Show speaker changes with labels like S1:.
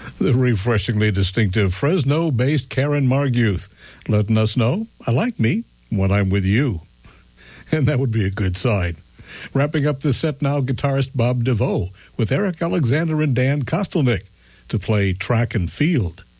S1: The refreshingly distinctive Fresno-based Karen Marguth, letting us know, I like me when I'm with you. And that would be a good sign. Wrapping up this set now, guitarist Bob DeVoe with Eric Alexander and Dan Kostelnick to play Track and Field.